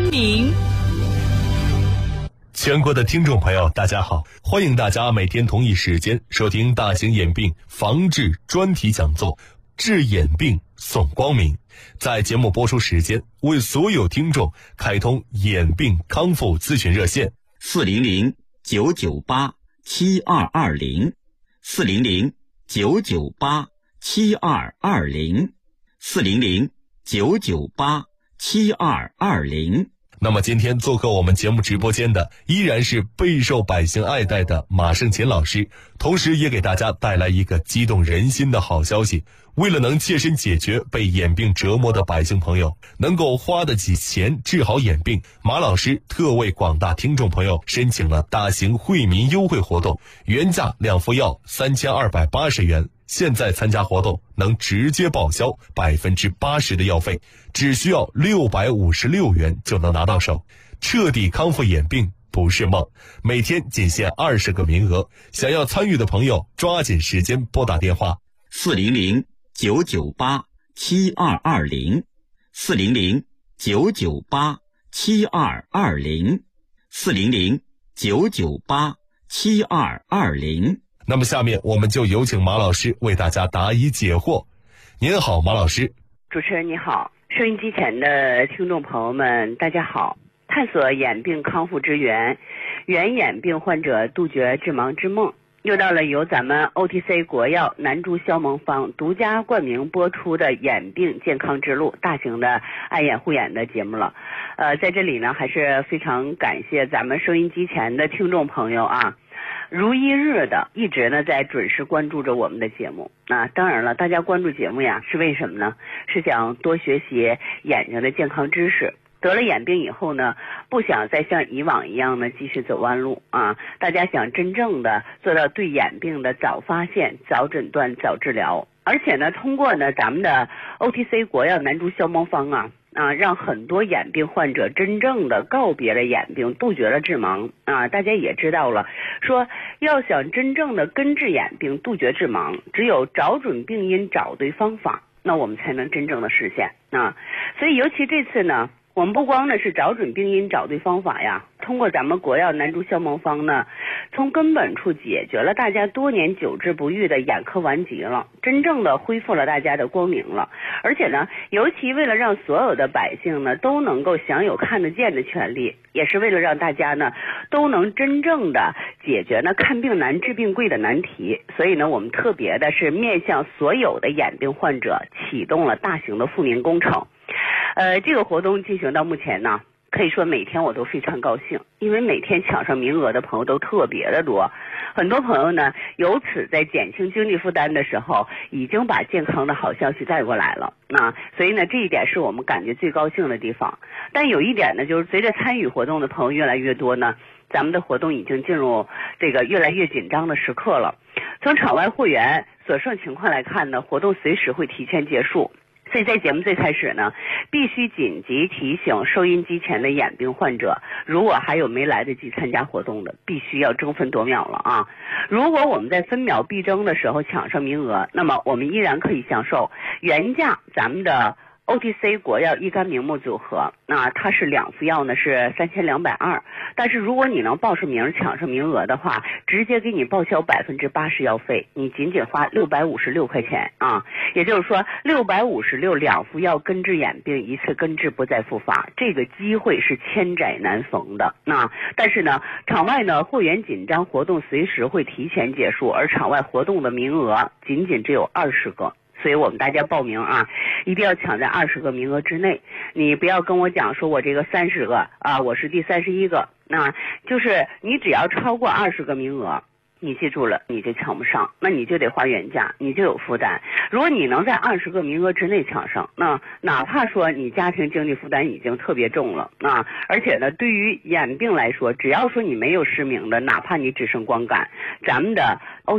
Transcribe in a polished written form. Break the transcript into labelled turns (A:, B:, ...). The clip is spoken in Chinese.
A: 明。
B: 全国的听众朋友大家好，欢迎大家每天同一时间收听大型眼病防治专题讲座，治眼病送光明。在节目播出时间，为所有听众开通眼病康复咨询热线
C: 400-998-7220 400-998-7220 400-998-7220。
B: 那么今天做客我们节目直播间的依然是备受百姓爱戴的马胜勤老师，同时也给大家带来一个激动人心的好消息。为了能切身解决被眼病折磨的百姓朋友能够花得起钱治好眼病，马老师特为广大听众朋友申请了大型惠民优惠活动，原价2副药3280元，现在参加活动能直接报销80%的药费，只需要656元就能拿到手，彻底康复眼病不是梦。每天仅限20个名额，想要参与的朋友抓紧时间拨打电话
C: 400-998-7220 400-998-7220 400-998-7220。
B: 那么下面我们就有请马老师为大家答疑解惑。您好，马老师。
D: 主持人你好，收音机前的听众朋友们大家好。探索眼病康复之源，圆眼病患者杜绝致盲之梦，又到了由咱们 OTC 国药南珠消盟方独家冠名播出的眼病健康之路大型的爱眼护眼的节目了。在这里呢，还是非常感谢咱们收音机前的听众朋友啊，如一日的一直呢在准时关注着我们的节目。当然了，大家关注节目呀是为什么呢？是想多学习眼睛的健康知识。得了眼病以后呢，不想再像以往一样呢继续走弯路啊！大家想真正的做到对眼病的早发现、早诊断、早治疗，而且呢，通过呢咱们的 OTC 国药南珠消盟方让很多眼病患者真正的告别了眼病，杜绝了致盲啊！大家也知道了，说要想真正的根治眼病、杜绝致盲，只有找准病因、找对方法，那我们才能真正的实现啊！所以尤其这次呢，我们不光呢是找准病因找对方法呀，通过咱们国药南珠消盟方呢，从根本处解决了大家多年久治不愈的眼科顽疾了，真正的恢复了大家的光明了。而且呢，尤其为了让所有的百姓呢都能够享有看得见的权利，也是为了让大家呢都能真正的解决呢看病难治病贵的难题，所以呢我们特别的是面向所有的眼病患者启动了大型的复明工程。这个活动进行到目前呢，可以说每天我都非常高兴，因为每天抢上名额的朋友都特别的多，很多朋友呢由此在减轻经济负担的时候，已经把健康的好消息带过来了。所以呢这一点是我们感觉最高兴的地方。但有一点呢，就是随着参与活动的朋友越来越多呢，咱们的活动已经进入这个越来越紧张的时刻了。从场外会员所剩情况来看呢，活动随时会提前结束。所以在节目最开始呢，必须紧急提醒收音机前的眼病患者，如果还有没来得及参加活动的，必须要争分夺秒了啊！如果我们在分秒必争的时候抢上名额，那么我们依然可以享受原价咱们的OTC 国药益肝明目组合，它是2副药呢是3220，但是如果你能报上名抢上名额的话，直接给你报销80%药费，你仅仅花656块钱啊！也就是说656，2副药根治眼病，一次根治不再复发，这个机会是千载难逢的。但是呢，场外呢会员紧张，活动随时会提前结束，而场外活动的名额仅仅只有20个。所以我们大家报名一定要抢在20个名额之内。你不要跟我讲说我这个30个我是第31个，就是你只要超过20个名额，你记住了，你就抢不上，那你就得花原价，你就有负担。如果你能在20个名额之内抢上，那哪怕说你家庭经济负担已经特别重了而且呢，对于眼病来说，只要说你没有失明的，哪怕你只剩光感，咱们的